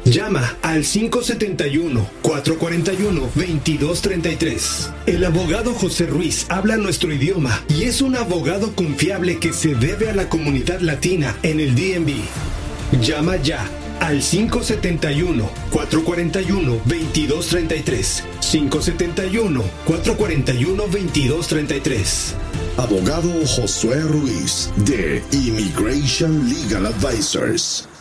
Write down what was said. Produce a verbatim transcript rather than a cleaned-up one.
Llama al cinco siete uno, cuatro cuatro uno, dos dos tres tres. El abogado José Ruiz habla nuestro idioma y es un abogado confiable que se debe a la comunidad latina en el D M V. Llama ya al cinco siete uno, cuatro cuatro uno, dos dos tres tres. cinco siete uno, cuatro cuatro uno, dos dos tres tres. Abogado Josué Ruiz de Immigration Legal Advisors.